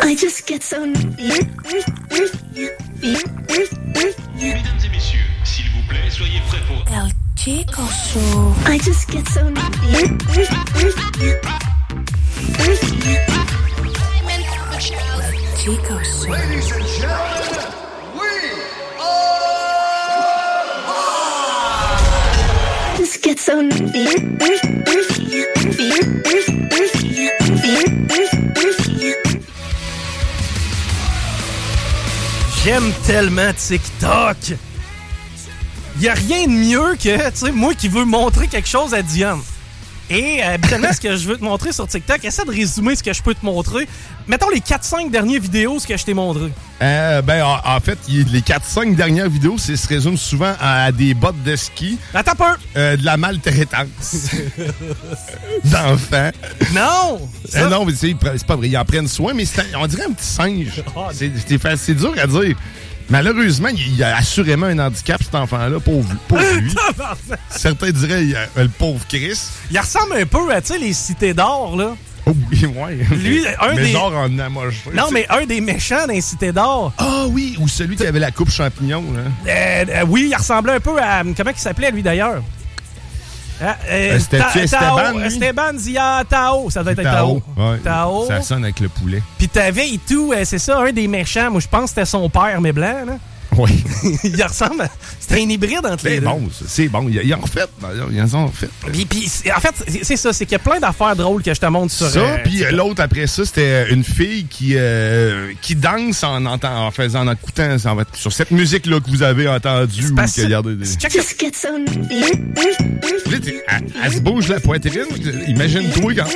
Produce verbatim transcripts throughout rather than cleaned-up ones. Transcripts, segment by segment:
I just get so... Mesdames et messieurs, s'il vous plaît, soyez prêts pour... El Chico Show. I just get so... Chico Show. Ladies and gentlemen, we are... Just get so... J'aime tellement TikTok. Il n'y a rien de mieux que, tu sais, moi qui veux montrer quelque chose à Diane. Et euh, habituellement, ce que je veux te montrer sur TikTok, essaie de résumer ce que je peux te montrer. Mettons les quatre cinq dernières vidéos, ce que je t'ai montré. Euh, ben, en, en fait, y, les quatre cinq dernières vidéos, c'est, se résument souvent à des bottes de ski. Attends un peu! Euh, de la maltraitance. D'enfants. Non! Euh, non, mais c'est, c'est pas vrai. Ils en prennent soin, mais c'est, on dirait un petit singe. C'est, c'est, c'est dur à dire. Malheureusement, il y a assurément un handicap, cet enfant-là, pauvre, pauvre lui. Certains diraient il y a, le pauvre Chris. Il ressemble un peu à, tu sais, les cités d'or, là. Oh oui, ouais. Lui, un mais des... genre en amoché. Non, mais un des méchants dans les cités d'or. Ah oui, ou celui qui avait la coupe champignon, là. Euh, euh, oui, il ressemblait un peu à... Comment il s'appelait, lui, d'ailleurs? Ah, euh, euh, C'était-tu Ta- Esteban, Tao, lui? Esteban Zia Tao. Ça doit être Tao. Tao. Ouais. Tao. Ça sonne avec le poulet. Puis t'avais et tout, euh, c'est ça, un des méchants. Moi, je pense que c'était son père, mais blanc, là. Oui. Il ressemble à... C'était un hybride entre les C'est deux. bon, ça. C'est bon. Il y en refait. Il y en refait. Puis, puis en fait, c'est, c'est ça. C'est qu'il y a plein d'affaires drôles que je te montre sur... Ça, euh, puis euh, l'autre après ça, c'était une fille qui euh, qui danse en, entend, en faisant, en écoutant en fait, sur cette musique-là que vous avez entendue. Ou que regardez des... Just get so... Là, elle, elle se bouge la poitrine. Imagine-toi quand...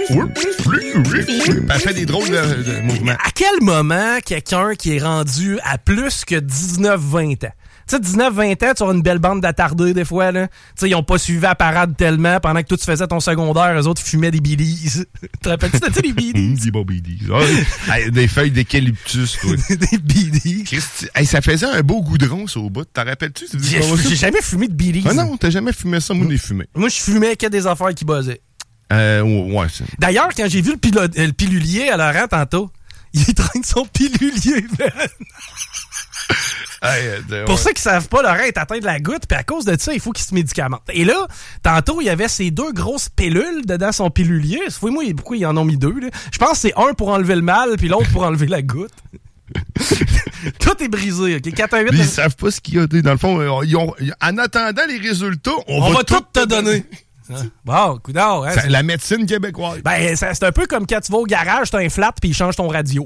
Elle fait des drôles de, de mouvements. À quel moment quelqu'un qui est rendu à plus que dix-neuf vingt ans? Tu sais, dix-neuf vingt ans, tu auras une belle bande d'attardés des fois, là. Tu sais, ils ont pas suivi la parade tellement pendant que toi, tu faisais ton secondaire, eux autres fumaient des Baileys. Te rappelles-tu de ça, des Baileys? Des bons Baileys. Hey, des feuilles d'eucalyptus, toi. Des Baileys. Christi... Hey, ça faisait un beau goudron, ça, au bout. T'en rappelles-tu? J'ai, j'ai jamais fumé de Baileys. Ah non, t'as jamais fumé ça, moi, je l'ai fumé. Moi, je fumais que des affaires qui buzzaient. Euh, ouais, c'est... D'ailleurs, quand j'ai vu le, pilo- le pilulier à Laurent tantôt, il traîne son pilulier, man. Hey, euh, Pour ouais. ceux qui savent pas, Laurent est atteint de la goutte, puis à cause de ça, il faut qu'il se médicamente. Et là, tantôt, il y avait ces deux grosses pilules dedans son pilulier. Fouille-moi pourquoi ils en ont mis deux. Là. Je pense que c'est un pour enlever le mal, puis l'autre pour enlever la goutte. Tout est brisé, OK? quatre un huit... Ils savent pas ce qu'il y a. Dans le fond, ils ont, en attendant les résultats, on, On va, va tout te donner. Bon, coudard, hein, c'est la médecine québécoise. Ben, c'est, c'est un peu comme quand tu vas au garage, t'as un flat, puis il change ton radio.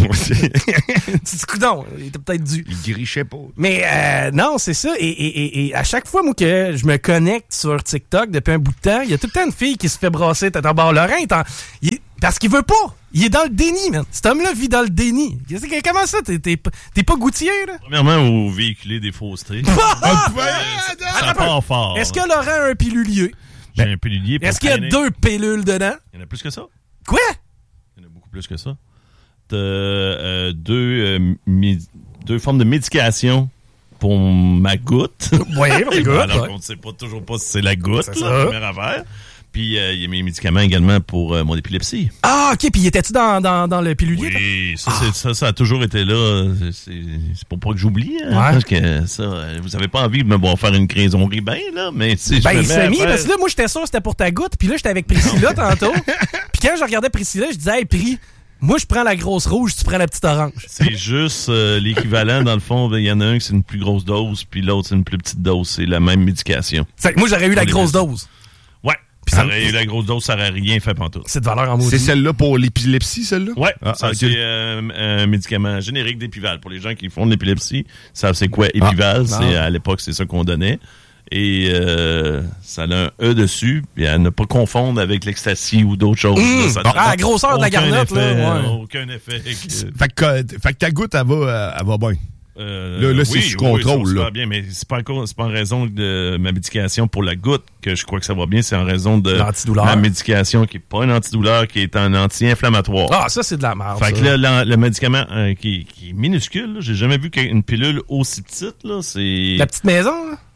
Tu dis, coudard, il était peut-être dû. Il grichait pas. Mais euh, non, c'est ça. Et, et, et, et à chaque fois, moi, que je me connecte sur TikTok depuis un bout de temps, il y a tout le temps une fille qui se fait brasser. T'as bord Laurent, il est en, il, parce qu'il veut pas. Il est dans le déni, man. Cet homme-là vit dans le déni. Comment ça? T'es, t'es, t'es pas goutier, là? Premièrement, vous véhiculez des faussetés. Ah! Ça part fort. Est-ce que Laurent a un pilulier? J'ai un pilulier pour Est-ce qu'il y a traîner. deux pilules dedans? Il y en a plus que ça. Quoi? Il y en a beaucoup plus que ça. T'as euh, deux, euh, mi- deux formes de médication pour ma goutte. Oui, pour la goutte. Alors ouais. qu'on ne sait pas toujours pas si c'est la goutte, C'est là, ça. première affaire. Puis euh, il y a mes médicaments également pour euh, mon épilepsie. Ah, OK. Puis étais-tu dans, dans, dans le pilulier? Oui, ça, c'est, ça, ça a toujours été là. C'est, c'est, c'est pour pas que j'oublie. Hein, Ouais. Parce que ça, euh, vous avez pas envie de me voir faire une craisionnerie bien, là, mais si je Ben, me il mets s'est à mis, faire- parce que là, moi, j'étais sûr que c'était pour ta goutte, puis là, j'étais avec Priscilla tantôt. Puis quand je regardais Priscilla, je disais, hey, Pri, moi, je prends la grosse rouge, tu prends la petite orange. C'est juste euh, l'équivalent, dans le fond. Il y en a un qui c'est une plus grosse dose, puis l'autre, c'est une plus petite dose. C'est la même médication. C'est que moi, j'aurais eu la Pour les grosse médecins. dose. Ouais. Puis ça- ça aurait eu la grosse dose, ça aurait rien fait pantoute. C'est de valeur en maudit. C'est celle-là pour l'épilepsie, celle-là? Ouais, Ah, ça, ok. c'est euh, un médicament générique d'Épival. Pour les gens qui font de l'épilepsie, savent c'est quoi Épival. Ah. C'est, à l'époque, c'est ça qu'on donnait. Et euh, ça a un E dessus, puis à ne pas confondre avec l'ecstasy ou d'autres choses. Mmh. Là, ça Ah, donne la grosseur de la aucun garnotte, effet, là, ouais. Aucun effet. Fait que, euh, fait que ta goutte, elle va, euh, elle va bien. Euh, Là, là, c'est oui, sous oui, contrôle, ça va là. super bien, mais c'est pas encore, c'est pas en raison de ma médication pour la goutte que je crois que ça va bien, c'est en raison de L'antidouleur. ma médication qui est pas un antidouleur, qui est un anti-inflammatoire. Ah, ça, c'est de la merde. Fait que ça. là, l'an- le médicament euh, qui, qui est minuscule, là, j'ai jamais vu qu'une pilule aussi petite, là, c'est... La petite maison, là?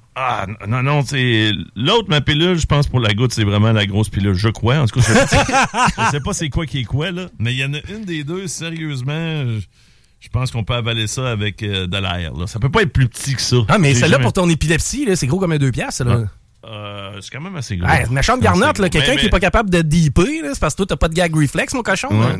Ah, non, non, c'est... L'autre, ma pilule, je pense, pour la goutte, c'est vraiment la grosse pilule. Je crois. En tout cas, je sais pas, je sais pas c'est quoi qui est quoi, là. Mais il y en a une des deux, sérieusement... Je... Je pense qu'on peut avaler ça avec euh, de l'air. Là. Ça peut pas être plus petit que ça. Ah, mais J'ai celle-là, jamais... pour ton épilepsie, là, c'est gros comme un deux piastres. Là. Ah. Euh, c'est quand même assez gros. Hey, méchante garnotte, là, quelqu'un mais, qui est pas capable de deeper, là, c'est parce que toi, t'as pas de gag reflex, mon cochon. Ouais.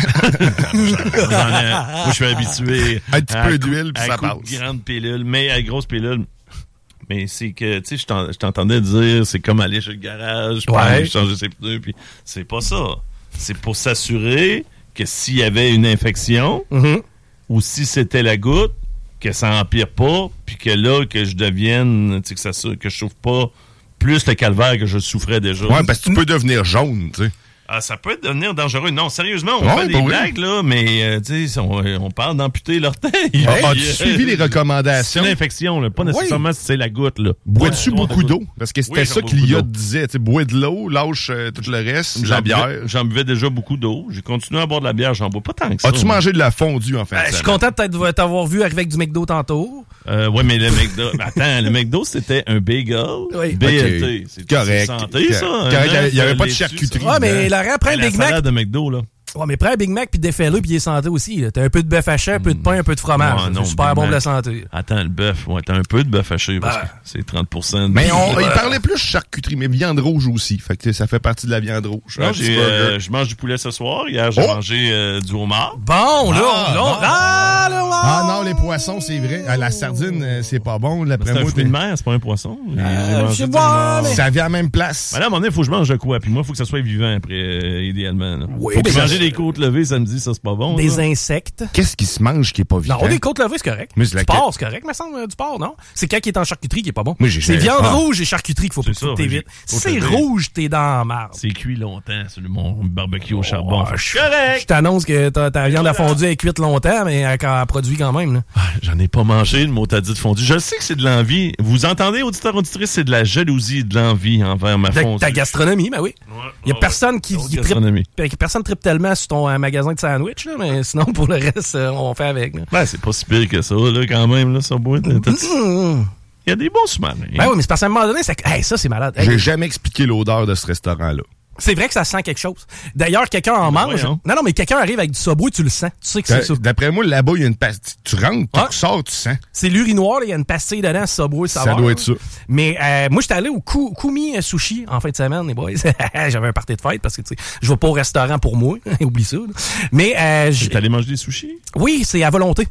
Moi, je suis habitué un petit à peu coup- d'huile, puis à ça coup de passe. grande pilule, mais à grosse pilule. Mais c'est que, tu sais, je t'en- je t'entendais dire, c'est comme aller chez le garage, Ouais. puis changer ses pneus, puis c'est pas ça. C'est pour s'assurer que s'il y avait une infection, Mhm. ou si c'était la goutte, que ça empire pas, puis que là, que je devienne, tu sais, que ça se- que je souffre pas plus le calvaire que je souffrais déjà. Ouais, parce que tu peux devenir jaune, tu sais. Ah, ça peut devenir dangereux. Non, sérieusement, on Ouais, fait des pour blagues, là, mais euh, tu sais, on, on parle d'amputer l'orteil. Ah, As-tu Euh, suivi les C'est recommandations? une infection, là, pas nécessairement si c'est la goutte. Là. Bois-tu Ouais, beaucoup ouais, d'eau? Parce que c'était Oui, ça j'en que bois beaucoup l'I A d'eau. disait. Tu sais, bois de l'eau, lâche euh, tout le reste, J'en la bière. buvais- J'en buvais déjà beaucoup d'eau. J'ai continué à boire de la bière. J'en bois pas tant que ça. As-tu mangé de la fondue en fait? Ben, je suis content de peut-être t'avoir vu arriver avec du McDo tantôt. Euh, ouais, mais le McDo... ben, attends, le McDo, c'était un bagel. Oui. B L T. Ok. C'est Correct. c'est santé, ça. Correct. Un Il y avait- il y avait œuf, pas de laitue, charcuterie. ça. Ouais, mais Laurent, prends un La Big Mac. salade de McDo, là. Ouais, mais prends un Big Mac puis défais-le puis il est santé aussi. là. T'as un peu de bœuf haché, un peu de pain, un peu de fromage. Ouais, non, c'est super Big bon pour Mac. la santé. Attends, le bœuf. Ouais, t'as un peu de bœuf haché parce Ben. que c'est trente pour cent. De... Mais on, Ouais. il parlait plus charcuterie, mais viande rouge aussi. Fait que tu sais, ça fait partie de la viande rouge. Non, Un j'ai, petit burger. euh, je mange du poulet ce soir. Hier, j'ai Oh! mangé euh, du homard. Bon, là, Ah, là, bon. ah, là, là. Ah non, les poissons, c'est vrai. Ah, la sardine, euh, c'est pas bon. D'après C'est un moi, fruit de t'es- mer, c'est pas un poisson. J'ai- Euh, j'ai mangé je sais du pas, homard. mais- ça vient à la même place. Mais là, à un moment donné, il faut que je mange de quoi? Puis moi, il faut que ça soit vivant après, euh, idéalement. Là. Oui, faut mais que ça- manger des côtes levées samedi, ça, c'est pas bon. Des ça. insectes. Qu'est-ce qui se mange qui est pas vivant? Non, des côtes levées, c'est correct. Mais c'est du laquelle? porc, c'est correct, me semble, euh, du porc, non? C'est quand il est en charcuterie qui est pas bon. Moi, j'ai C'est jamais- viande Ah. rouge et charcuterie qu'il faut, C'est faut ça, que t'évites. faut Si que c'est t'évites. rouge, t'es dans la marde. C'est cuit longtemps, c'est mon barbecue au charbon. Oh, Fait que je- correct! Je t'annonce que ta, ta viande à fondue est cuite longtemps, mais elle, elle produit quand même. Là. Ah, J'en ai pas mangé, le mot t'as dit de fondue. Je sais que c'est de l'envie. Vous entendez, auditeurs, auditrices, c'est de la jalousie et de l'envie envers ma Ta, fondue. ta gastronomie, ben oui. Ouais, Il y a ouais, personne ouais. qui, Autre qui trippe, gastronomie. personne trippe tellement sur ton euh, magasin de sandwich, là, mais sinon, pour le reste, euh, on fait avec. Là. Ben, c'est pas si pire que ça, là, quand même, là, ça boit. T'as- Mmh. Il y a des bons sous-marins. Ben oui, mais c'est parce qu'à un moment donné, ça, hey, ça c'est malade. Hey, J'ai jamais expliqué l'odeur de ce restaurant-là. c'est vrai que ça sent quelque chose. D'ailleurs, quelqu'un en Ben mange. voyons. Non, non, mais quelqu'un arrive avec du Subway, tu le sens. Tu sais que c'est ça. D'après moi, là-bas, il y a une pastille. Tu rentres, Ouais. tu sors, tu sens. C'est l'urinoir, là, il y a une pastille dedans, Subway, ça Ça doit être ça. Mais euh, moi, j'étais allé au Ku- Kumi euh, Sushi en fin de semaine, les boys. J'avais un party de fête parce que, tu sais, je vais pas au restaurant pour moi. Oublie ça. là. Mais, euh, j'- T'es allé manger des sushis? oui, c'est à volonté.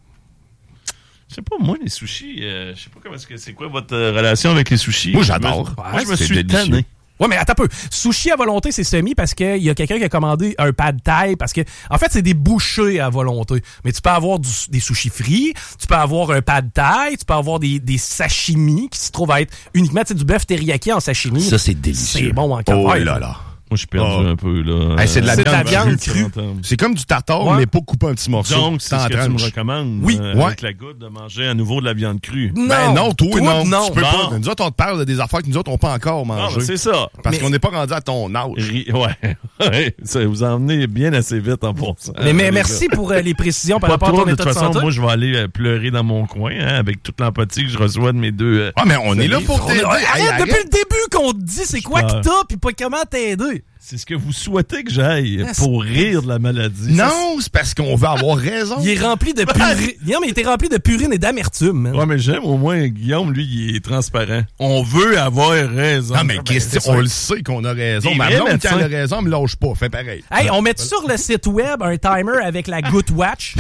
Je sais pas, moi, les sushis, euh, je sais pas comment est-ce que c'est quoi votre euh, relation avec les sushis. Moi, j'adore. Je me- Moi, je me C'est suis délicieux. tanné. Ouais, mais attends un peu. Sushi à volonté, c'est semi parce qu'il y a quelqu'un qui a commandé un pad thai parce que, en fait, c'est des bouchées à volonté. Mais tu peux avoir du- des sushis frits, tu peux avoir un pad thai, tu peux avoir des, des sashimi qui se trouvent à être uniquement, tu sais, du bœuf teriyaki en sashimi. Ça, c'est délicieux. C'est bon en Oh café. là là. Moi, je suis perdu Oh. un peu, là. Hey, c'est de la C'est de la viande viande crue. crue. C'est comme du tartare, Ouais. mais pas coupé en petits morceaux. Donc, c'est en ce que tu me tranches. recommandes. Oui. euh, Ouais. Avec la goutte de manger à nouveau de la viande crue. Non, Ben non, toi, non. non. Tu peux Bon. pas. Nous autres, on te parle de des affaires que nous autres, on peut encore Non, manger. c'est ça. Parce Mais- qu'on n'est pas rendu à ton âge. Ri- Ouais. Ouais. Ça, vous en venez bien assez vite en pensant. Mais, mais merci pour euh, les précisions par Pas rapport à trop, ton de toute état de façon, santé. moi, je vais aller euh, pleurer dans mon coin, hein, avec toute l'empathie que je reçois de mes deux... euh, Ah, mais on est là pour On- t'aider. arrête, Hey, arrête. depuis le début qu'on te dit c'est quoi que peur. t'as pis pas comment t'aider. C'est ce que vous souhaitez que j'aille Ah, pour rire de la maladie. Ça, Non, c'est parce qu'on veut avoir raison. Il est rempli de purine. Non, mais il était rempli de purine et d'amertume. man. Ouais, mais j'aime au moins Guillaume, lui, il est transparent. On veut avoir raison. Non, mais Christy, on le sait qu'on a raison. Des Ma vrais blonde, quand médecins. elle a raison, elle me lâche pas. Fais pareil. Hey, on met sur le site web un timer avec la Good Watch.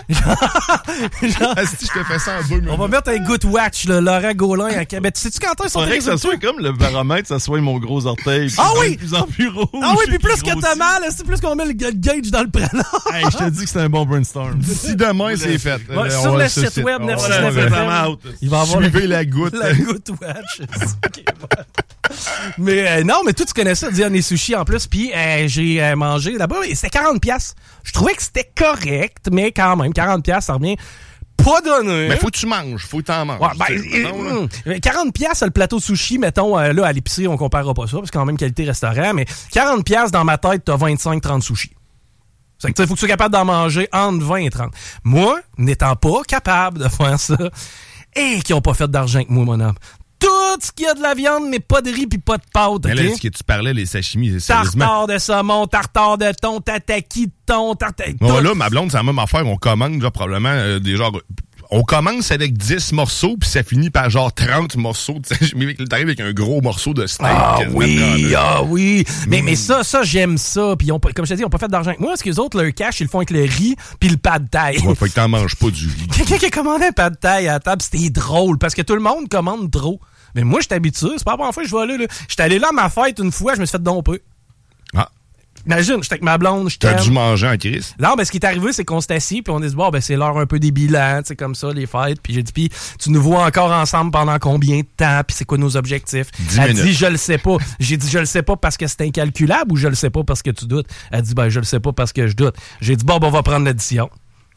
Genre, Asti, je te fais ça en deux minutes. on va mettre un Good Watch, là, Laurent Gaulin. À... Ben, tu sais-tu quand est-ce Il faudrait que ça soit comme le baromètre, ça soit mon gros orteil. Ah puis oui! De plus en plus rouge. Ah oui, puis plus qui que t'as grossit. mal, c'est plus qu'on met le gu- gauge dans le prénom. Hey, je te dis que c'est un bon brainstorm. Si demain, c'est fait. Ouais, Euh, sur on le va site web on neuf va cent soixante-neuf le- F M. F M. out. Il va avoir Suivez la goutte. la Good Watch. Ok, bon. Mais euh, non, mais toi, tu connais ça, Diane, les sushis en plus. Puis euh, j'ai euh, mangé là-bas et c'était quarante piastres. Je trouvais que c'était correct, mais quand même, quarante piastres, ça revient pas donné. Mais faut que tu manges. Faut que t'en manges. Ouais, ben, Tu sais, mettons, là. euh, hum, quarante piastres le plateau de sushi, mettons, euh, là, à l'épicerie, on comparera pas ça, parce que quand même qualité restaurant, mais quarante piastres dans ma tête, t'as vingt-cinq trente sushis. C'est que, tu sais, faut que tu sois capable d'en manger entre vingt et trente. Moi, n'étant pas capable de faire ça, et qui ont pas fait d'argent avec moi, mon homme, tout ce qu'il y a de la viande, mais pas de riz puis pas de pâte. Mais Okay? là, ce que tu parlais, les sashimi, c'est Tartare de saumon, tartare de thon, tataki de thon, tartare... Bon, là, ma blonde, c'est la même affaire. On commande, genre, probablement, euh, des genres... On commence avec dix morceaux, puis ça finit par genre trente morceaux. T'arrives avec un gros morceau de steak. Ah oui, trente. ah oui. Mais, mm. mais ça, ça, j'aime ça. Puis on, comme je t'ai dit, ils n'ont pas fait d'argent avec moi, parce que les autres, leur cash, ils le font avec le riz puis le pad thai. Ouais, fait que t'en manges pas du riz. Quelqu'un qui a commandé un pad thai à la table, c'était drôle, parce que tout le monde commande trop. Mais moi, je suis habitué. C'est pas la première fois que je vais là. là. J'étais allé là à ma fête une fois, je me suis fait domper. Ah. Imagine, j'étais avec ma blonde, je T'as t'aime. dû manger en crise? Non, ben, ce qui est arrivé, c'est qu'on s'est assis, puis on a dit, bon, ben, c'est l'heure un peu des bilans, tu sais, comme ça, les fêtes. Puis j'ai dit, puis tu nous vois encore ensemble pendant combien de temps, puis c'est quoi nos objectifs? Elle minutes. dit, je le sais pas. J'ai dit, je le sais pas parce que c'est incalculable ou je le sais pas parce que tu doutes? Elle dit, ben, je le sais pas parce que je doute. J'ai dit, bon, ben, on va prendre l'addition.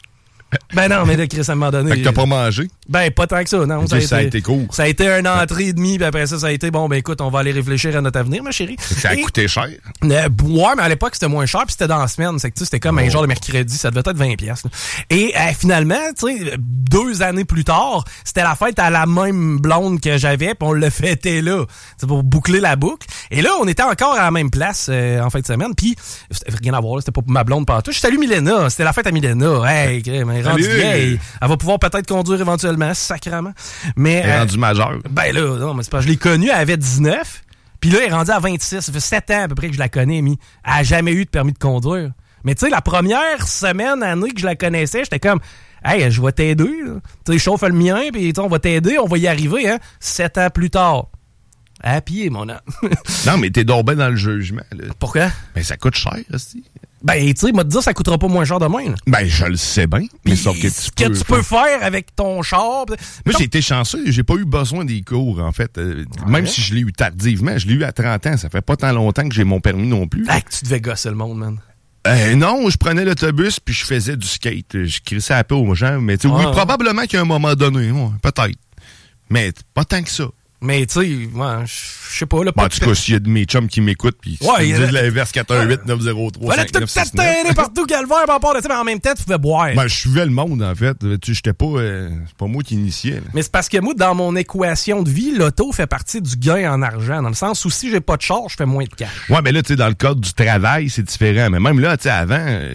Ben non, mais là, Chris, à un moment donné... Fait que t'as pas mangé? Ben, pas tant que ça, non. Okay, ça, a ça a été court. Ça a été un entrée et demie, puis après ça, ça a été, bon, ben écoute, on va aller réfléchir à notre avenir, ma chérie. Ça a et, coûté cher. Euh, ouais, mais à l'époque, c'était moins cher, puis c'était dans la semaine. C'est que, tu sais, c'était comme oh. un genre de mercredi, ça devait être vingt piastres. Et euh, finalement, tu sais, deux années plus tard, c'était la fête à la même blonde que j'avais, puis on le fêtait là. C'est pour boucler la boucle. Et là, on était encore à la même place euh, en fin de semaine, puis c'était rien à voir, là, c'était pas pour ma blonde partout. Je salue Milena, c'était la fête à Milena. Hey, elle est rendue vieille. Elle va pouvoir peut-être conduire éventuellement, sacrément. Mais, elle est euh, rendue majeure. Ben là, non, mais c'est pas, je l'ai connue, elle avait dix-neuf. Puis là, elle est rendue à vingt-six. Ça fait sept ans à peu près que je la connais, Amy. Elle a jamais eu de permis de conduire. Mais tu sais, la première semaine, année que je la connaissais, j'étais comme, hey, je vais t'aider. Tu sais, chauffe le mien, puis on va t'aider, on va y arriver, hein. Sept ans plus tard. À pied, mon homme. Non, mais t'es donc ben dans le jugement, là. Pourquoi? Ben, ça coûte cher, aussi. Ben, tu sais, m'a dit ça coûtera pas moins cher demain. Là. Ben, je le sais bien. Mais sauf que tu ce peux... que tu peux faire avec ton char... Moi, j'ai été chanceux. J'ai pas eu besoin des cours, en fait. Euh, ouais. Même si je l'ai eu tardivement. Je l'ai eu à trente ans. Ça fait pas tant longtemps que j'ai mon permis non plus. Ah, que tu devais gosser le monde, man. Euh, non, je prenais l'autobus puis je faisais du skate. Je crissais un peu aux gens. Mais tu sais, oui, ouais. probablement qu'à un moment donné, ouais, peut-être. Mais pas tant que ça. Mais tu sais, ouais, je sais pas. Là, bon, en tout cas, s'il y a de mes chums qui m'écoutent puis qui ouais, me disent l'inverse quatre un huit neuf zéro trois cinq neuf six neuf. Fallait que tu partout, Calvaire, par rapport à ça, mais en même temps, tu pouvais boire. Ben, je suivais le monde, en fait. Tu j'étais pas... Euh, c'est pas moi qui initiais. Là. Mais c'est parce que moi, dans mon équation de vie, l'auto fait partie du gain en argent. Dans le sens où si j'ai pas de char, je fais moins de cash. Ouais, mais là, tu sais, dans le cadre du travail, c'est différent. Mais même là, tu sais, avant,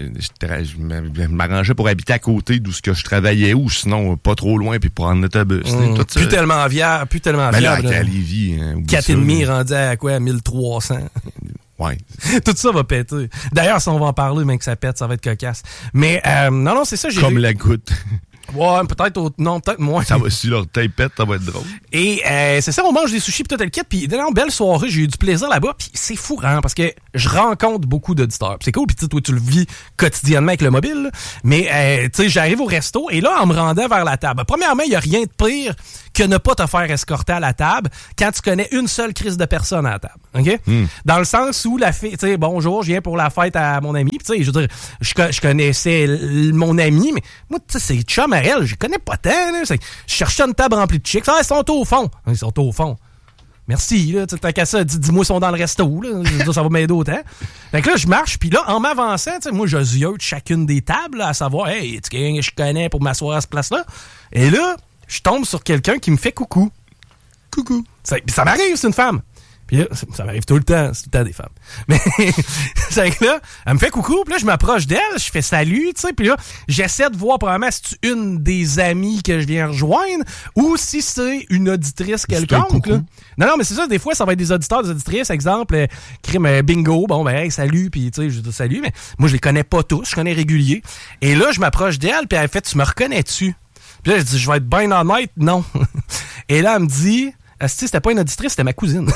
je m'arrangeais pour habiter à côté d'où ce que je travaillais ou sinon pas trop loin puis prendre l'autobus. Mmh, plus ça. tellement viable, plus tellement ben viable. Là, à Lévis, hein, quatre virgule cinq rendu à quoi? mille trois cents. Ouais. Tout ça va péter. D'ailleurs, si on va en parler, mais que ça pète, ça va être cocasse. Mais, euh, non, non, c'est ça. J'ai Comme vu... la goutte. Ouais, peut-être au... non, peut-être moins. Ça va, si leur taille pète, ça va être drôle. Et euh, c'est ça, on mange des sushis pis tout le kit. Puis une belle soirée, j'ai eu du plaisir là-bas. Puis c'est fou, hein, parce que je rencontre beaucoup d'auditeurs. Pis c'est cool, puis toi, tu le vis quotidiennement avec le mobile. Là. Mais euh, tu sais, j'arrive au resto et là, en me rendant vers la table. Premièrement, il y a rien de pire que ne pas te faire escorter à la table quand tu connais une seule crise de personne à la table. OK? Mm. Dans le sens où la fille, tu sais, bonjour, je viens pour la fête à mon ami. Puis tu sais, je veux dire, je, je connaissais l- mon ami, mais moi, tu sais, c'est chum à elle, je connais pas tant. Là. Je cherchais une table remplie de chicks. Ah, ils sont au fond. Ils sont au fond. Merci, là. T'as qu'à ça, dis, dis-moi, ils sont dans le resto, là. Ça va m'aider autant. Fait que là, je marche, puis là, en m'avançant, tu sais, moi, je ziote chacune des tables, là, à savoir, hey, tu quelqu'un que je connais pour m'asseoir à cette place-là? Et là, je tombe sur quelqu'un qui me fait coucou. Coucou. Ça, ça m'arrive, c'est une femme. Puis là, ça m'arrive tout le temps, c'est tout le temps des femmes. Mais, c'est que là, elle me fait coucou, puis là, je m'approche d'elle, je fais salut, tu sais, puis là, j'essaie de voir, probablement, si c'est une des amies que je viens rejoindre, ou si c'est une auditrice quelconque, là. Non, non, mais c'est ça, des fois, ça va être des auditeurs, des auditrices, exemple, euh, crime euh, bingo, bon, ben, hey, salut, puis tu sais, je dis salut, mais moi, je les connais pas tous, je connais régulier. Et là, je m'approche d'elle, puis elle fait, tu me reconnais-tu? Puis là, je dis, je vais être bien honnête, non. Et là, elle me dit, asti, c'était pas une auditrice, c'était ma cousine.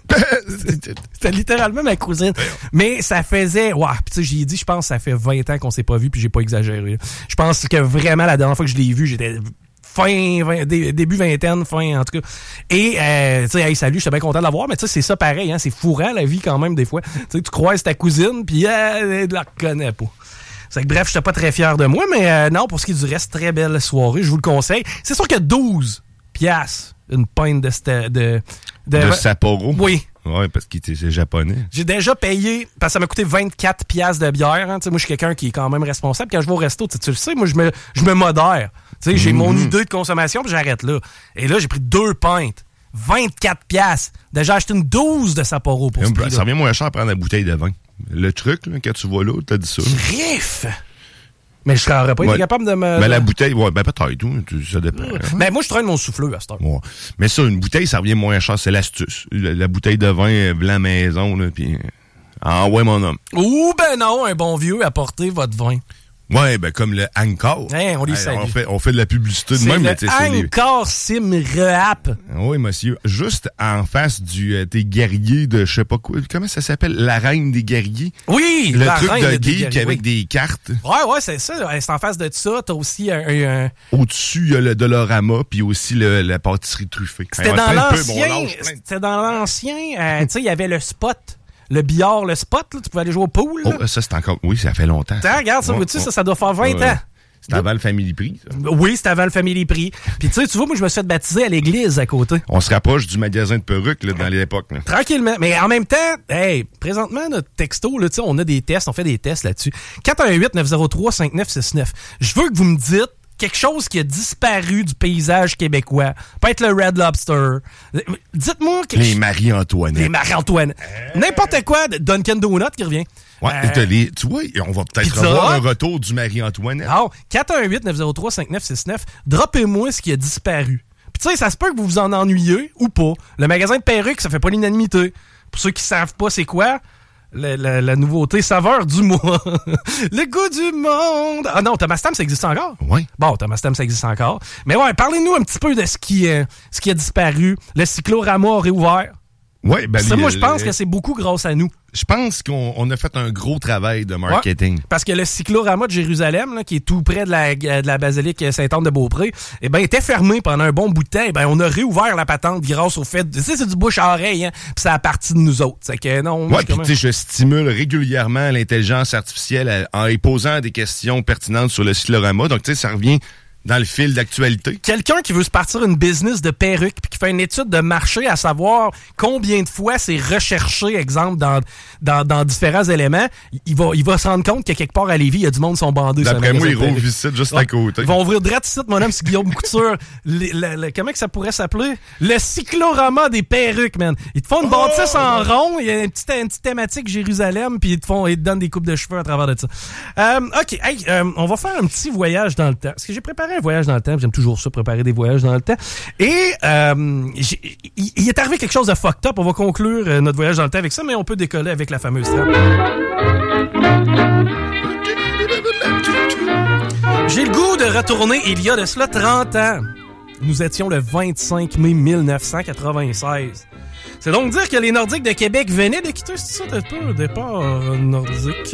C'était littéralement ma cousine. Mais ça faisait... Ouais, tu sais, j'ai dit, je pense que ça fait vingt ans qu'on s'est pas vu, puis j'ai pas exagéré. Je pense que vraiment, la dernière fois que je l'ai vu, j'étais fin... vingt, début vingtaine, fin, en tout cas. Et, euh, tu sais, hey, salut, j'étais bien content de la voir, mais tu sais, c'est ça pareil, hein, c'est fourrant, la vie, quand même, des fois. Tu sais, tu croises ta cousine, puis elle ne la reconnaît pas. C'est que, bref, j'étais pas très fier de moi, mais euh, non, pour ce qui est du reste, très belle soirée, je vous le conseille. C'est sûr que douze piastres, une pinte de... de, de De Sapporo? Oui. Oui, parce que c'est japonais. J'ai déjà payé, parce que ça m'a coûté vingt-quatre piastres de bière. Hein. Moi, je suis quelqu'un qui est quand même responsable. Quand je vais au resto, tu le sais, moi, je me, je me modère. T'sais, j'ai mm-hmm. mon idée de consommation, puis j'arrête là. Et là, j'ai pris deux pintes. vingt-quatre piastres. Déjà acheté une douze de Sapporo pour ce prix-là. Ça revient moins cher à prendre la bouteille de vin. Le truc, là, quand tu vois là, t'as dit ça. Riff! Mais je serais pas ouais. été capable de me... Ben, la bouteille, ouais, ben peut-être, tout, ça dépend. Mmh. Ben, moi, je traîne mon souffleux à cette heure. Ouais. Mais ça, une bouteille, ça revient moins cher, c'est l'astuce. La, la bouteille de vin blanc maison, là, pis... Ah ouais, mon homme. Ou ben non, un bon vieux, apportez votre vin. Ouais, ben comme le Anchor. Hey, on les hey, salue. On fait, on fait de la publicité de c'est même. le mais c'est Anchor Sim Rehap. Oui, monsieur. Juste en face du euh, des guerriers de je sais pas quoi. Comment ça s'appelle? La reine des guerriers? Oui! Le la truc reine de des geek guerriers, avec oui. des cartes. Ouais, ouais, c'est ça. C'est en face de ça. T'as aussi un... un, un... Au-dessus, il y a le Dolorama, puis aussi le, la pâtisserie truffée. C'était, hey, dans l'ancien, bon, c'était dans l'ancien. Euh, tu sais, il y avait le spot. Le billard, le spot, là, tu pouvais aller jouer au pool. Là. Oh, ça, c'est encore... Oui, ça fait longtemps. T'as, regarde, ça, oh, vois-tu, oh. ça, ça doit faire vingt ouais. ans. C'était avant le Family Prix, ça. Oui, c'était avant le Family Prix. Puis tu sais, tu vois, moi, je me suis fait baptiser à l'église à côté. On se rapproche du magasin de perruques, là, dans l'époque. Là. Tranquillement. Mais en même temps, hey, présentement, notre texto, là, tu sais, on a des tests, on fait des tests là-dessus. quatre un huit neuf zéro trois cinq neuf six neuf. Je veux que vous me dites quelque chose qui a disparu du paysage québécois. Peut-être le Red Lobster. Dites-moi quelque Les Marie-Antoinette. Les Marie-Antoinette. Euh... N'importe quoi. Dunkin' Donut qui revient. Ouais, euh... les, tu vois, on va peut-être Pizza. revoir un retour du Marie-Antoinette. Alors, quatre un huit neuf zéro trois cinq neuf six neuf. Droppez-moi ce qui a disparu. Puis tu sais, ça se peut que vous vous en ennuyez ou pas. Le magasin de perruques, ça fait pas l'unanimité. Pour ceux qui savent pas c'est quoi... La, la, la nouveauté saveur du mois. Le goût du monde. Ah non, Thomas Tam, ça existe encore? Oui. Bon, Thomas Tam, ça existe encore. Mais ouais, parlez-nous un petit peu de ce qui, euh, ce qui a disparu. Le Cyclorama a réouvert. Oui, ben... Ça, les, moi, je pense les... que c'est beaucoup grâce à nous. Je pense qu'on on a fait un gros travail de marketing. Ouais, parce que le Cyclorama de Jérusalem, là, qui est tout près de la, de la basilique Sainte-Anne-de-Beaupré, eh ben, était fermé pendant un bon bout de temps. Eh ben, on a réouvert la patente grâce au fait... Tu sais, c'est du bouche à oreille, hein, puis c'est à partie de nous autres. C'est que non... Ouais, puis tu sais, je stimule régulièrement l'intelligence artificielle en y posant des questions pertinentes sur le Cyclorama. Donc, tu sais, ça revient... dans le fil d'actualité. Quelqu'un qui veut se partir une business de perruques puis qui fait une étude de marché à savoir combien de fois c'est recherché, exemple, dans, dans, dans différents éléments, il va, il va se rendre compte que quelque part à Lévis, il y a du monde qui sont bandés. D'après moi, ils rouvent ici, juste ouais. à côté. Ils vont ouvrir direct ici, mon homme, c'est Guillaume Couture. le, le, le, comment que ça pourrait s'appeler? Le Cyclorama des perruques, man. Ils te font une oh! bâtisse en rond, il y a une petite, une petite thématique Jérusalem, puis ils te font, ils te donnent des coupes de cheveux à travers de ça. Euh, OK, hey, euh, on va faire un petit voyage dans le temps. Parce que j'ai préparé un voyage dans le temps. J'aime toujours ça, préparer des voyages dans le temps. Et euh, il, il est arrivé quelque chose de fucked up. On va conclure euh, notre voyage dans le temps avec ça, mais on peut décoller avec la fameuse trappe. J'ai le goût de retourner il y a de cela trente ans. Nous étions le vingt-cinq mai mille neuf cent quatre-vingt-seize. C'est donc dire que les Nordiques de Québec venaient de quitter, c'est ça, un départ nordique.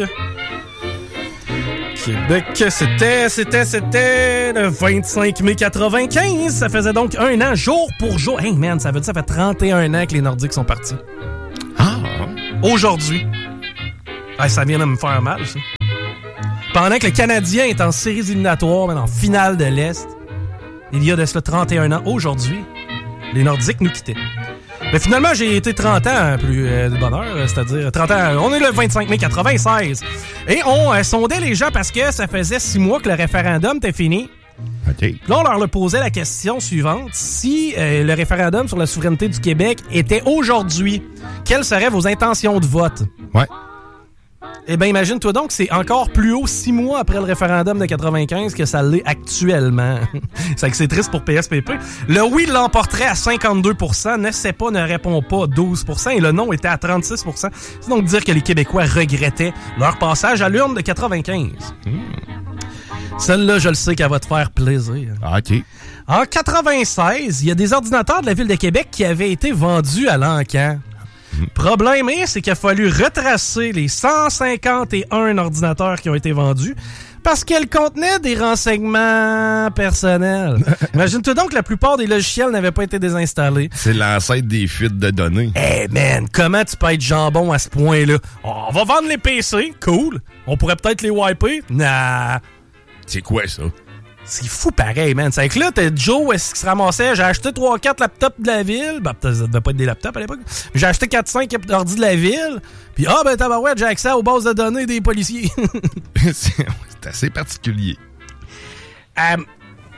Québec, c'était, c'était, c'était le vingt-cinq mai quatre-vingt-quinze. Ça faisait donc un an, jour pour jour. Hey man, ça veut dire que ça fait trente et un ans que les Nordiques sont partis. Ah! Aujourd'hui. Hey, ça vient de me faire mal, ça. Pendant que le Canadien est en séries éliminatoires, mais en finale de l'Est, il y a de cela trente et un ans, aujourd'hui, les Nordiques nous quittaient. Mais finalement, j'ai été trente ans plus euh, de bonheur, c'est-à-dire trente ans. On est le vingt-cinq mai quatre-vingt-seize. Et on euh, sondait les gens parce que ça faisait six mois que le référendum était fini. Okay. Là, on leur posait la question suivante. Si euh, le référendum sur la souveraineté du Québec était aujourd'hui, quelles seraient vos intentions de vote? Ouais. Eh bien, imagine-toi donc que c'est encore plus haut six mois après le référendum de quatre-vingt-quinze que ça l'est actuellement. C'est que c'est triste pour P S P P. Le oui l'emporterait à cinquante-deux pour cent, ne sait pas, ne répond pas douze pour cent et le non était à trente-six pour cent. C'est donc dire que les Québécois regrettaient leur passage à l'urne de quatre-vingt-quinze. Mmh. Celle-là, je le sais qu'elle va te faire plaisir. Ah, OK. En quatre-vingt-seize, il y a des ordinateurs de la Ville de Québec qui avaient été vendus à l'Ancan. Problème, c'est qu'il a fallu retracer les cent cinquante et un ordinateurs qui ont été vendus parce qu'elles contenaient des renseignements personnels. Imagine-toi donc que la plupart des logiciels n'avaient pas été désinstallés. C'est l'ancêtre des fuites de données. Eh hey man, comment tu peux être jambon à ce point-là? On va vendre les P C, cool. On pourrait peut-être les wiper? Nah. C'est quoi ça? C'est fou pareil, man. C'est que là, t'as Joe est-ce qui se ramassait. J'ai acheté trois quatre laptops de la ville. Ben, ça devait pas être des laptops à l'époque. J'ai acheté quatre cinq ordi de la ville. Puis, ah, ben, tabarouette, j'ai accès aux bases de données des policiers. C'est assez particulier. Euh,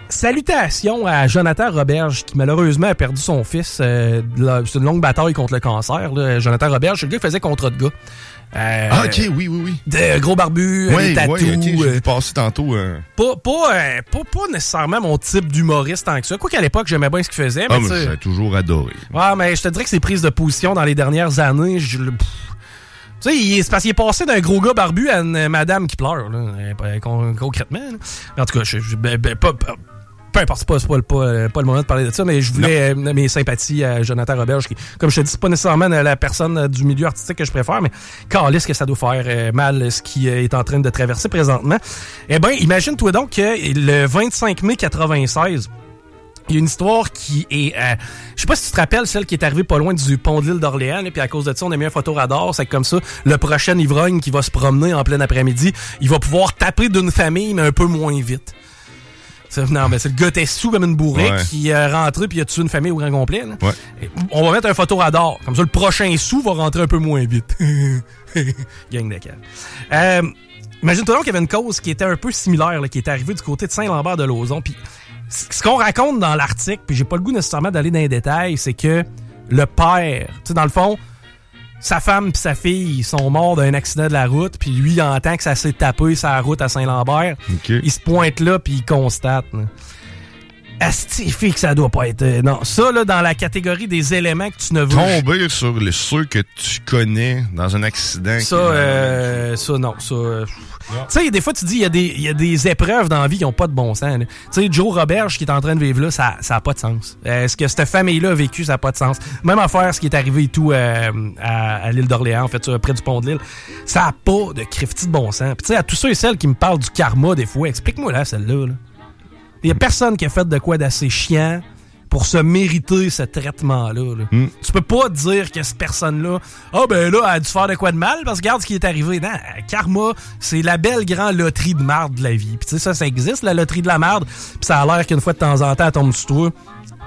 salutations à Jonathan Roberge, qui malheureusement a perdu son fils. Euh, c'est une longue bataille contre le cancer. Là. Jonathan Roberge, c'est le gars qui faisait Contre de gars. Euh, ah, ok, oui, oui, oui. De gros barbu, oui, des tatous. Oui, ok, j'ai euh, vu passer tantôt. Euh... Pas, pas, euh, pas, pas nécessairement mon type d'humoriste tant que ça. Quoi qu'à l'époque, j'aimais bien ce qu'il faisait. Ah, mais mais j'ai toujours adoré. Ouais, mais je te dirais que ses prises de position dans les dernières années, je le... Tu sais, il- c'est parce qu'il est passé d'un gros gars barbu à une madame qui pleure, là, euh, con- concrètement. Là. Mais en tout cas, je, je, ben, ben, pas, pas- peu importe, c'est pas, c'est pas, le- pas, pas le moment de parler de ça, mais je voulais euh, mes sympathies à Jonathan Roberge, qui, comme je te dis, c'est pas nécessairement la personne euh, du milieu artistique que je préfère, mais calisse que ça doit faire euh, mal ce qui euh, est en train de traverser présentement. Eh ben, imagine-toi donc que le vingt-cinq mai quatre-vingt-seize, il y a une histoire qui est... Euh, je sais pas si tu te rappelles celle qui est arrivée pas loin du pont de l'île d'Orléans, là, puis à cause de ça, on a mis un photoradar. C'est comme ça, le prochain ivrogne qui va se promener en plein après-midi, il va pouvoir taper d'une famille, mais un peu moins vite. C'est, non, mais c'est le gars était sous comme une bourrique Ouais. qui est rentré puis il a tué une famille au grand complet. Là. Ouais. Et on va mettre un photoradar. Comme ça, le prochain sous va rentrer un peu moins vite. Gang de cave. Euh, imagine-toi donc qu'il y avait une cause qui était un peu similaire, là, qui était arrivée du côté de Saint-Lambert-de-Lauzon. Puis ce qu'on raconte dans l'article, puis j'ai pas le goût nécessairement d'aller dans les détails, c'est que le père, tu sais, dans le fond, sa femme pis sa fille sont morts d'un accident de la route, puis lui, il entend que ça s'est tapé sur la route à Saint-Lambert. Okay. Il se pointe là, puis il constate. Là. Asti, fait que ça doit pas être... euh, non, ça, là, dans la catégorie des éléments que tu ne veux... Tomber sur les ceux que tu connais dans un accident. Ça, qui- euh, ça, non, ça... euh, Tu sais, des fois, tu dis, il y a des, il y a des épreuves dans la vie qui n'ont pas de bon sens. Tu sais, Joe Roberge qui est en train de vivre là, ça n'a pas de sens. Euh, ce que cette famille-là a vécu, ça n'a pas de sens. Même affaire, ce qui est arrivé et tout euh, à, à l'île d'Orléans, en fait, ça, près du pont de l'île, ça n'a pas de crifti de bon sens. Puis tu sais, à tous ceux et celles qui me parlent du karma, des fois, explique-moi là, celle-là. Là. Il y a personne qui a fait de quoi d'assez chiant pour se mériter ce traitement-là. Là. Mm. Tu peux pas dire que cette personne-là, ah oh, ben là, elle a dû faire de quoi de mal parce que regarde ce qui est arrivé. Non, karma, c'est la belle grande loterie de marde de la vie. Puis tu sais, ça, ça existe, la loterie de la marde. Puis ça a l'air qu'une fois de temps en temps, elle tombe sur toi.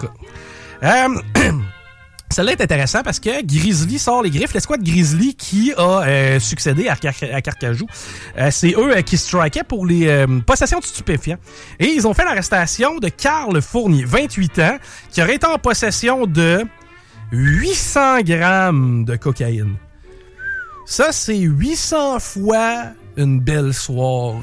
Euh, Celle-là est intéressante parce que Grizzly sort les griffes. L'escouade Grizzly qui a euh, succédé à, Car- à Carcajou, euh, c'est eux euh, qui strikaient pour les euh, possessions de stupéfiants. Et ils ont fait l'arrestation de Carl Fournier, vingt-huit ans, qui aurait été en possession de huit cents grammes de cocaïne. Ça, c'est huit cents fois une belle soirée.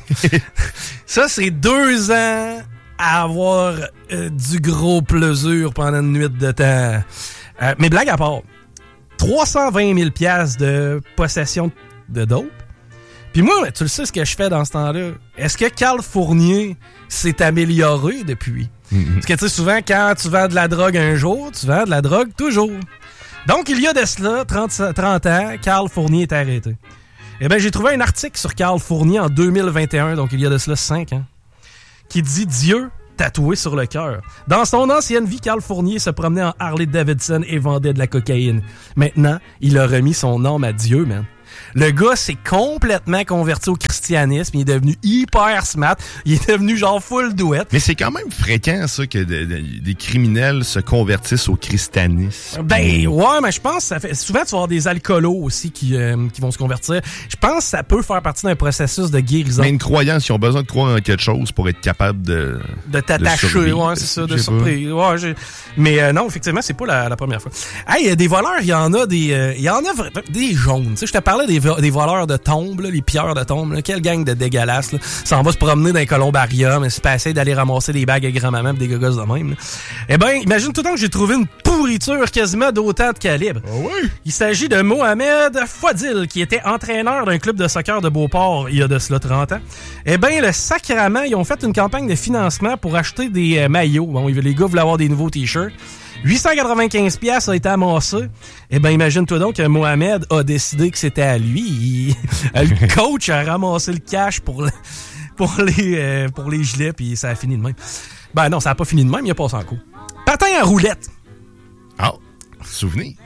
Ça, c'est deux ans à avoir euh, du gros plaisir pendant une nuit de temps. Euh, mais blague à part, trois cent vingt mille piastres de possession de dope. Puis moi, tu le sais ce que je fais dans ce temps-là. Est-ce que Carl Fournier s'est amélioré depuis? Mm-hmm. Parce que tu sais, souvent, quand tu vends de la drogue un jour, tu vends de la drogue toujours. Donc, il y a de cela, trente, trente ans, Carl Fournier est arrêté. Eh bien, j'ai trouvé un article sur Carl Fournier en deux mille vingt et un, donc il y a de cela cinq ans, qui dit « Dieu tatoué sur le cœur ». Dans son ancienne vie, Carl Fournier se promenait en Harley-Davidson et vendait de la cocaïne. Maintenant, il a remis son âme à Dieu, man. Le gars s'est complètement converti au christianisme. Il est devenu hyper smart. Il est devenu genre full douette. Mais c'est quand même fréquent, ça, que de, de, des criminels se convertissent au christianisme. Ben, ouais, mais je pense que ça fait... Souvent, tu vas avoir des alcoolos aussi qui, euh, qui vont se convertir. Je pense que ça peut faire partie d'un processus de guérison. Mais une croyance, ils ont besoin de croire en quelque chose pour être capable de... De t'attacher, ouais, c'est ça, de surprise. Ouais, j'ai... Mais euh, non, effectivement, c'est pas la, la première fois. Hey, des voleurs, il y en a des... Euh, il y en a vra- des jaunes. Tu sais, je te parlais des, vo- des voleurs de tombes, là, les pilleurs de tombes. Là. Quelle gang de dégueulasses. Là. Ça en va se promener dans un columbarium, c'est pas essayer d'aller ramasser des bagues à grand-maman pis des gogos de même. Là. Eh ben, imagine tout le temps que j'ai trouvé une pourriture quasiment d'autant de calibre. Oh oui? Il s'agit de Mohamed Fodil, qui était entraîneur d'un club de soccer de Beauport il y a de cela trente ans. Eh bien, le sacrament, ils ont fait une campagne de financement pour acheter des euh, maillots. Bon, les gars voulaient avoir des nouveaux t-shirts. huit cent quatre-vingt-quinze piastres a été amassé. Eh bien, imagine-toi donc que Mohamed a décidé que c'était à lui. Il, le coach a ramassé le cash pour, le, pour, les, euh, pour les gilets, puis ça a fini de même. Ben non, ça n'a pas fini de même, il a passé en coup. Patin à roulette. Ah, souvenir.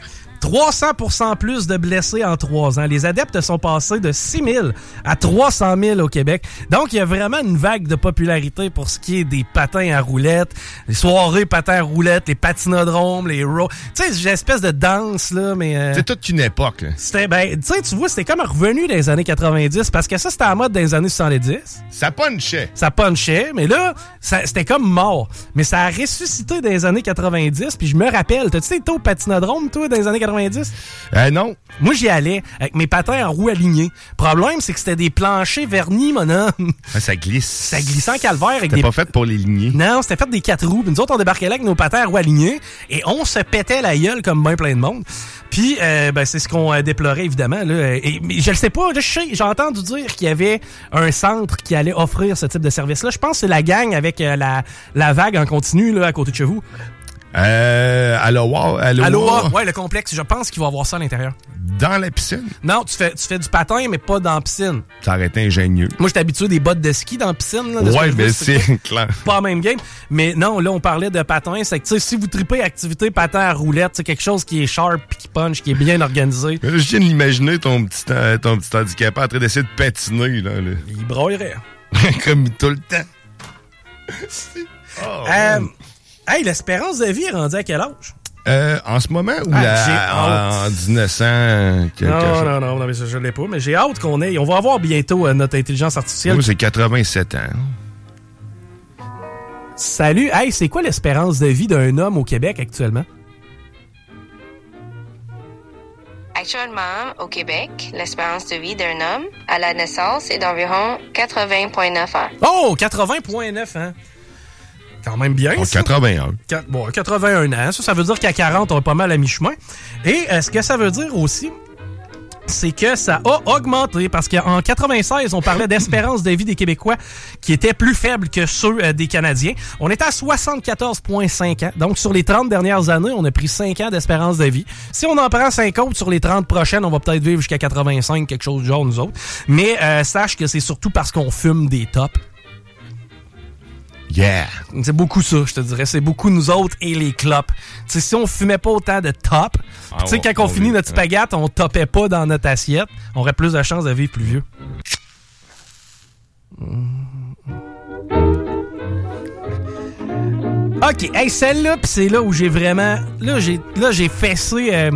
trois cents pour cent plus de blessés en trois ans. Les adeptes sont passés de six mille à trois cent mille au Québec. Donc, il y a vraiment une vague de popularité pour ce qui est des patins à roulettes, les soirées patins à roulettes, les patinodromes, les rows. Tu sais, j'ai une espèce de danse, là, mais... Euh, c'est toute une époque, là. C'était, ben, tu sais, tu vois, c'était comme revenu dans les années quatre-vingt-dix, parce que ça, c'était en mode dans les années soixante-dix. Ça punchait. Ça punchait, mais là, ça, c'était comme mort. Mais ça a ressuscité dans les années quatre-vingt-dix, puis je me rappelle, t'as-tu été au patinodrome, toi, dans les années quatre-vingt-dix? Euh, non. Moi, j'y allais, avec mes patins en roue alignée. Problème, c'est que c'était des planchers vernis, mon homme. Ah, ça glisse. Ça glissait en calvaire avec C'était des... pas fait pour les ligner. Non, c'était fait des quatre roues. Puis nous autres, on débarquait là avec nos patins à roue alignée et on se pétait la gueule comme bien plein de monde. Puis, euh, ben, c'est ce qu'on euh, déplorait, évidemment. Là. Et, mais je le sais pas, je sais, j'ai entendu dire qu'il y avait un centre qui allait offrir ce type de service-là. Je pense que c'est la gang avec euh, la, la vague en continu là, à côté de chez vous. Euh, Aloha, Aloha. Aloha, ouais, le complexe. Je pense qu'il va avoir ça à l'intérieur. Dans la piscine? Non, tu fais, tu fais du patin, mais pas dans la piscine. Ça aurait été ingénieux. Moi, j'étais habitué des bottes de ski dans la piscine. Là, ouais, mais c'est, c'est clair. Pas la même game. Mais non, là, on parlait de patin. C'est que, tu sais, si vous tripez activité patin à roulette, c'est quelque chose qui est sharp, puis qui punch, qui est bien organisé. Je viens de l'imaginer, ton petit, ton petit handicapé en train d'essayer de patiner, là. là. Il broyerait. Comme tout le temps. oh, euh, hey, l'espérance de vie est rendue à quel âge? Euh, en ce moment ou ah, la, en, en dix-neuf cents? Non, non, non, non, mais je, je l'ai pas. Mais j'ai hâte qu'on ait. On va avoir bientôt euh, notre intelligence artificielle. Moi, c'est quatre-vingt-sept ans. Salut. Hey, c'est quoi l'espérance de vie d'un homme au Québec actuellement? Actuellement, au Québec, l'espérance de vie d'un homme à la naissance est d'environ quatre-vingts virgule neuf ans. Oh, quatre-vingts virgule neuf ans. Quand même bien, oh, ça. quatre-vingt-un. Qu- bon, quatre-vingt-un ans. Ça, ça veut dire qu'à quarante, on est pas mal à mi-chemin. Et euh, ce que ça veut dire aussi, c'est que ça a augmenté parce qu'en quatre-vingt-seize, on parlait d'espérance de vie des Québécois qui était plus faible que ceux euh, des Canadiens. On était à soixante-quatorze virgule cinq ans. Donc, sur les trente dernières années, on a pris cinq ans d'espérance de vie. Si on en prend cinq autres sur les trente prochaines, on va peut-être vivre jusqu'à quatre-vingt-cinq, quelque chose du genre, nous autres. Mais euh, sache que c'est surtout parce qu'on fume des tops. Yeah! C'est beaucoup ça, je te dirais. C'est beaucoup nous autres et les clopes. T'sais, si on fumait pas autant de top, ah, tu sais, quand on finit notre spaghette, on topait pas dans notre assiette, on aurait plus de chances de vivre plus vieux. OK, hey, celle-là, pis c'est là où j'ai vraiment... Là, j'ai, là, j'ai fessé... Euh,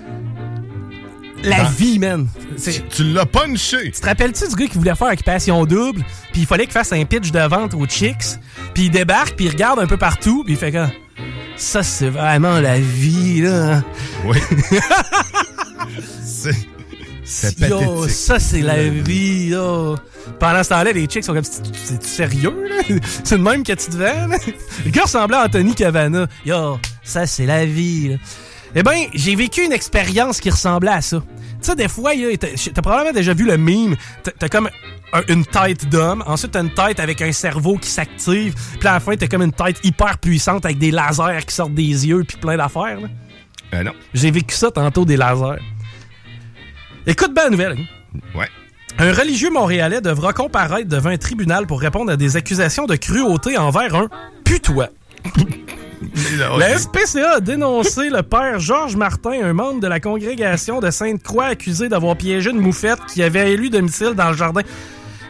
la ah. vie, man. C'est... Tu l'as punché. Tu te rappelles-tu du gars qui voulait faire occupation double, puis il fallait qu'il fasse un pitch de vente aux chicks, puis il débarque, puis il regarde un peu partout, puis il fait comme... Ça, c'est vraiment la vie, là. Oui. c'est... C'est pathétique. Yo, ça, c'est la vie, là. Pendant ce temps-là, les chicks sont comme... C'est-tu sérieux, là? C'est le même que tu te vends, là? Le gars ressemblait à Anthony Cavana. Yo, ça, c'est la vie, là. Eh bien, j'ai vécu une expérience qui ressemblait à ça. Tu sais, des fois, t'as, t'as probablement déjà vu le meme. T'as, t'as comme un, une tête d'homme. Ensuite, t'as une tête avec un cerveau qui s'active. Puis à la fin, t'as comme une tête hyper puissante avec des lasers qui sortent des yeux puis plein d'affaires. Là. Euh, non. J'ai vécu ça tantôt, des lasers. Écoute bien la nouvelle. Hein? Ouais. Un religieux montréalais devra comparaître devant un tribunal pour répondre à des accusations de cruauté envers un putois. La S P C A a dénoncé le père Georges Martin, un membre de la congrégation de Sainte-Croix, accusé d'avoir piégé une moufette qui avait élu domicile dans le jardin.